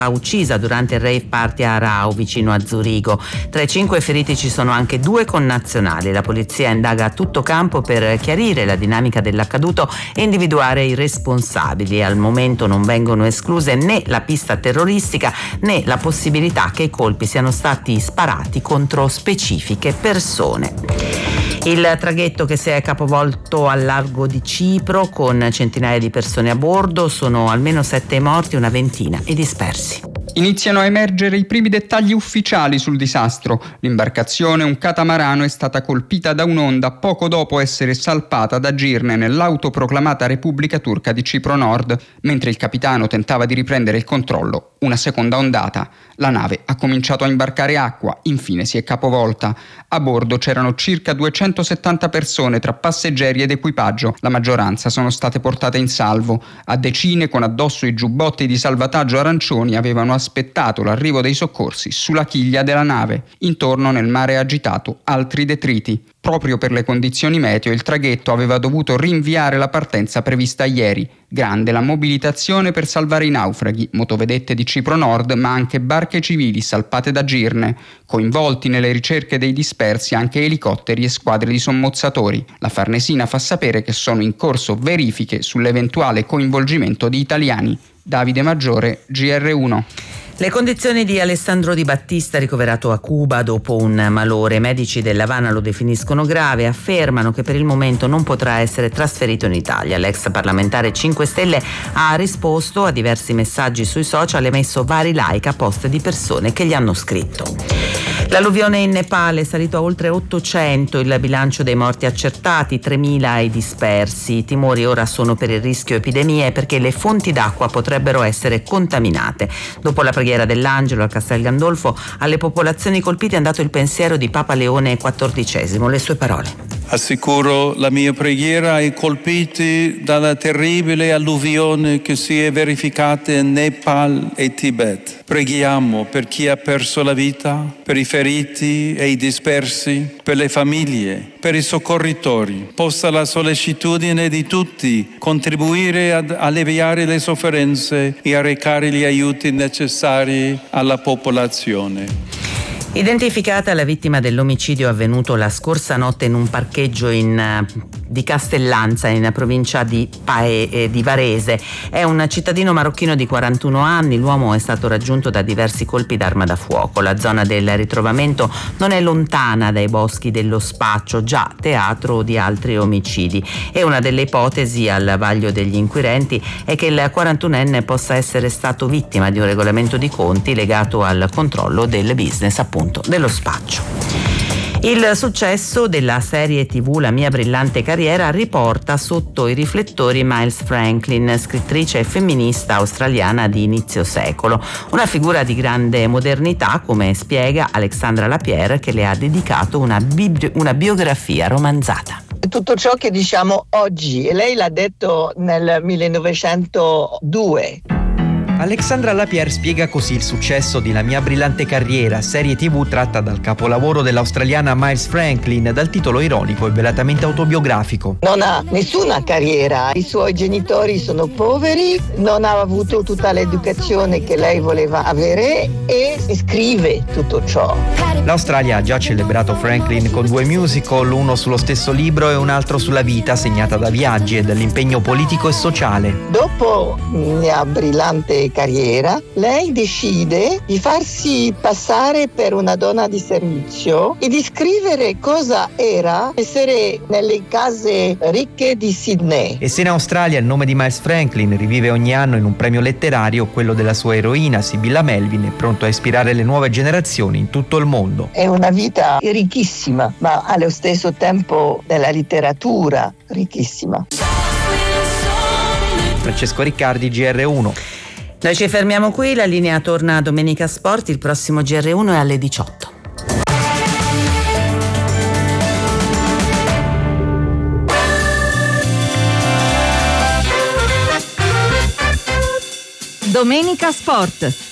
uccisa durante il rave party a Arao, vicino a Zurigo. Tra i 5 feriti ci sono anche 2 connazionali. La polizia indaga a tutto campo per chiarire la dinamica dell'accaduto e individuare i responsabili. Al momento non vengono escluse né la pista terroristica né la possibilità che i colpi siano stati sparati contro specifiche persone. Il traghetto che si è capovolto al largo di Cipro con centinaia di persone a bordo, sono almeno 7 morti e una ventina i dispersi. Iniziano a emergere i primi dettagli ufficiali sul disastro. L'imbarcazione, un catamarano, è stata colpita da un'onda poco dopo essere salpata da Girne nell'autoproclamata Repubblica Turca di Cipro Nord. Mentre il capitano tentava di riprendere il controllo, una seconda ondata. La nave ha cominciato a imbarcare acqua, infine si è capovolta. A bordo c'erano circa 270 persone tra passeggeri ed equipaggio. La maggioranza sono state portate in salvo. A decine, con addosso i giubbotti di salvataggio arancioni, avevano aspettato l'arrivo dei soccorsi sulla chiglia della nave. Intorno, nel mare agitato, altri detriti. Proprio per le condizioni meteo, il traghetto aveva dovuto rinviare la partenza prevista ieri. Grande la mobilitazione per salvare i naufraghi, motovedette di Cipro Nord, ma anche barche civili salpate da Girne. Coinvolti nelle ricerche dei dispersi anche elicotteri e squadre di sommozzatori. La Farnesina fa sapere che sono in corso verifiche sull'eventuale coinvolgimento di italiani. Davide Maggiore, GR1. Le condizioni di Alessandro Di Battista, ricoverato a Cuba dopo un malore. I medici dell'Havana lo definiscono grave e affermano che per il momento non potrà essere trasferito in Italia. L'ex parlamentare 5 Stelle ha risposto a diversi messaggi sui social e messo vari like a post di persone che gli hanno scritto. L'alluvione in Nepale è salito a oltre 800, il bilancio dei morti accertati, 3.000 i dispersi. I timori ora sono per il rischio epidemie perché le fonti d'acqua potrebbero essere contaminate. Dopo la preghiera dell'Angelo al Castel Gandolfo, alle popolazioni colpite è andato il pensiero di Papa Leone XIV. Le sue parole. Assicuro la mia preghiera ai colpiti dalla terribile alluvione che si è verificata in Nepal e Tibet. Preghiamo per chi ha perso la vita, per i feriti e i dispersi, per le famiglie, per i soccorritori. Possa la sollecitudine di tutti contribuire ad alleviare le sofferenze e a recare gli aiuti necessari alla popolazione. Identificata la vittima dell'omicidio avvenuto la scorsa notte in un parcheggio di Castellanza, in provincia di Varese. È un cittadino marocchino di 41 anni. L'uomo è stato raggiunto da diversi colpi d'arma da fuoco. La zona del ritrovamento non è lontana dai boschi dello Spaccio, già teatro di altri omicidi. E una delle ipotesi al vaglio degli inquirenti è che il 41enne possa essere stato vittima di un regolamento di conti legato al controllo del business, appunto, dello spaccio. Il successo della serie TV La mia brillante carriera riporta sotto i riflettori Miles Franklin, scrittrice e femminista australiana di inizio secolo, una figura di grande modernità, come spiega Alexandra Lapierre, che le ha dedicato una biografia romanzata. Tutto ciò che diciamo oggi, e lei l'ha detto nel 1902. Alexandra Lapierre spiega così il successo di La mia brillante carriera, serie TV tratta dal capolavoro dell'australiana Miles Franklin, dal titolo ironico e velatamente autobiografico. Non ha nessuna carriera, i suoi genitori sono poveri, non ha avuto tutta l'educazione che lei voleva avere e scrive tutto ciò. L'Australia ha già celebrato Franklin con 2 musical, uno sullo stesso libro e un altro sulla vita segnata da viaggi e dall'impegno politico e sociale. Dopo Mia brillante carriera, lei decide di farsi passare per una donna di servizio e di scrivere cosa era essere nelle case ricche di Sydney. E se in Australia il nome di Miles Franklin rivive ogni anno in un premio letterario, quello della sua eroina Sibilla Melvin è pronto a ispirare le nuove generazioni in tutto il mondo. È una vita ricchissima, ma allo stesso tempo della letteratura ricchissima. Francesco Riccardi, GR1. Noi ci fermiamo qui, la linea torna a Domenica Sport, il prossimo GR1 è alle 18. Domenica Sport.